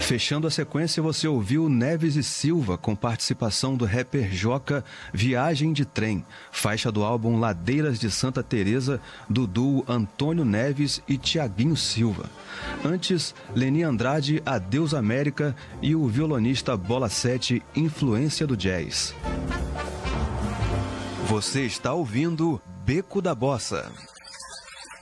Fechando a sequência, você ouviu Neves e Silva, com participação do rapper Joca, Viagem de Trem, faixa do álbum Ladeiras de Santa Teresa, do duo Antônio Neves e Tiaguinho Silva. Antes, Leni Andrade, Adeus América, e o violonista Bola 7, Influência do Jazz. Você está ouvindo Beco da Bossa.